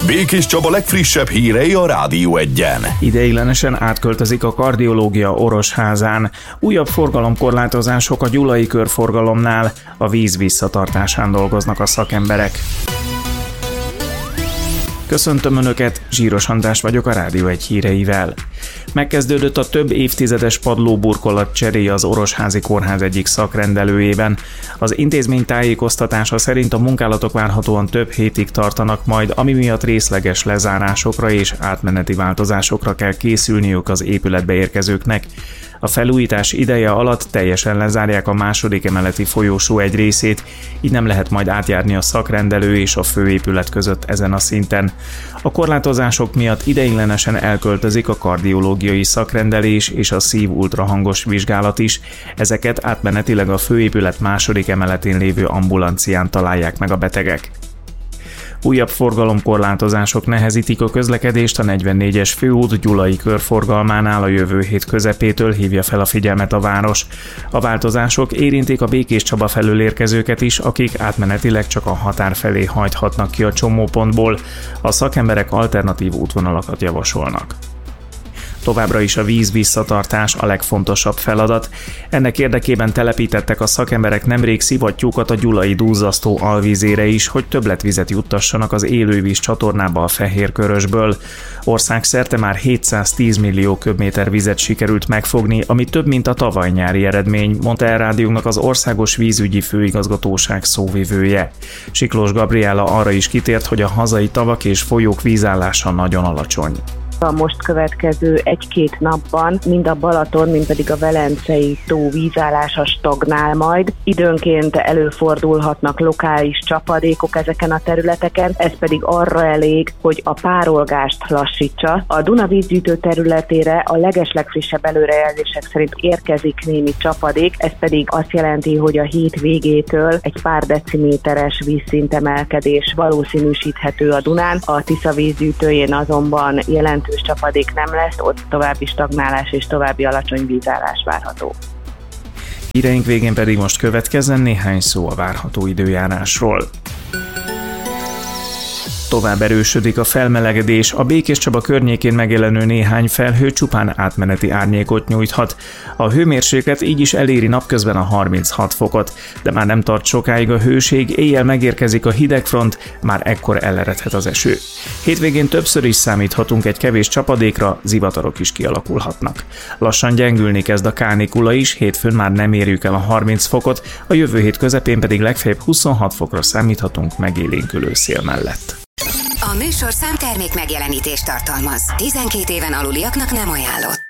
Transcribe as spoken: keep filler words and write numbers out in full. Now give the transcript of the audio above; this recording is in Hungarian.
Békés Csaba legfrissebb hírei a Rádió Egyen. Ideiglenesen átköltözik a kardiológia Orosházán. Újabb forgalomkorlátozások a Gyulai körforgalomnál. A víz visszatartásán dolgoznak a szakemberek. Köszöntöm Önöket, Zsíros András vagyok a Rádió Egy híreivel. Megkezdődött a több évtizedes padlóburkolat cseréje az Orosházi Kórház egyik szakrendelőjében. Az intézmény tájékoztatása szerint a munkálatok várhatóan több hétig tartanak majd, ami miatt részleges lezárásokra és átmeneti változásokra kell készülniük az épületbe érkezőknek. A felújítás ideje alatt teljesen lezárják a második emeleti folyósó egy részét, így nem lehet majd átjárni a szakrendelő és a főépület között ezen a szinten. A korlátozások miatt ideiglenesen elköltözik a kardiológiai szakrendelés és a szív-ultrahangos vizsgálat is, ezeket átmenetileg a főépület második emeletén lévő ambulancián találják meg a betegek. Újabb forgalomkorlátozások nehezítik a közlekedést a negyvennégyes főút Gyulai körforgalmánál a jövő hét közepétől, hívja fel a figyelmet a város. A változások érintik a Békés Csaba felől érkezőket is, akik átmenetileg csak a határ felé hajthatnak ki a csomópontból. A szakemberek alternatív útvonalakat javasolnak. Továbbra is a víz visszatartás a legfontosabb feladat. Ennek érdekében telepítettek a szakemberek nemrég szivattyúkat a gyulai duzzasztó alvízére is, hogy többletvizet juttassanak az élővíz csatornába a Fehérkörösből. Országszerte már hétszáztíz millió köbméter vizet sikerült megfogni, ami több, mint a tavaly nyári eredmény, mondta el rádiónknak az Országos Vízügyi Főigazgatóság szóvivője. Siklós Gabriella arra is kitért, hogy a hazai tavak és folyók vízállása nagyon alacsony. A most következő egy-két napban mind a Balaton, mind pedig a Velencei tó vízállása stagnál majd. Időnként előfordulhatnak lokális csapadékok ezeken a területeken, ez pedig arra elég, hogy a párolgást lassítsa. A Duna vízgyűjtő területére a legeslegfrissebb előrejelzések szerint érkezik némi csapadék, ez pedig azt jelenti, hogy a hét végétől egy pár deciméteres vízszintemelkedés valószínűsíthető a Dunán. A Tisza vízgyűjtőjén azonban jelent csapadék nem lesz, ott további stagnálás és további alacsony vízállás várható. Híreink végén pedig most következzen néhány szó a várható időjárásról. Tovább erősödik a felmelegedés, a Békés Csaba környékén megjelenő néhány felhő csupán átmeneti árnyékot nyújthat. A hőmérséklet így is eléri napközben a harminchat fokot, de már nem tart sokáig a hőség, éjjel megérkezik a hidegfront, már ekkor eleredhet az eső. Hétvégén többször is számíthatunk egy kevés csapadékra, zivatarok is kialakulhatnak. Lassan gyengülni kezd a kánikula is, hétfőn már nem érjük el a harminc fokot, a jövő hét közepén pedig legfeljebb huszonhat fokra számíthatunk megélénkülő szél mellett. A műsorszám termék megjelenítést tartalmaz. tizenkét éven aluliaknak nem ajánlott.